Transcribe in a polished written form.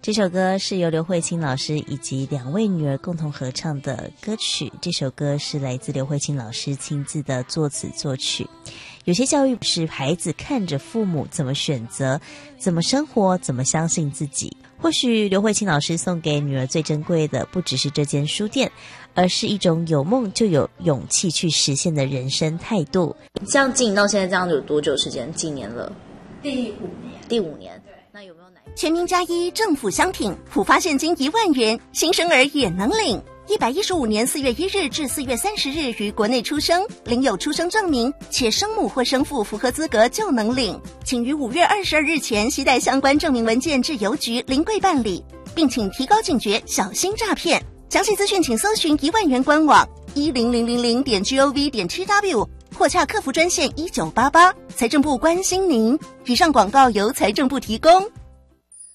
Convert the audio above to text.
这首歌是由刘慧卿老师以及2位女儿共同合唱的歌曲，这首歌是来自刘慧卿老师亲自的作词作曲。有些教育是孩子看着父母怎么选择，怎么生活，怎么相信自己。或许刘慧卿老师送给女儿最珍贵的不只是这间书店，而是一种有梦就有勇气去实现的人生态度。像经营到现在这样有多久时间？几年了？第5年。那有没有全民+1政府商品普发现金1万元，新生儿也能领。115年4月1日至4月30日于国内出生，领有出生证明，且生母或生父符合资格就能领。请于5月22日前携带相关证明文件至邮局临柜办理，并请提高警觉，小心诈骗。详细资讯请搜寻1万元官网10000.gov.tw 或洽客服专线1988。财政部关心您。以上广告由财政部提供。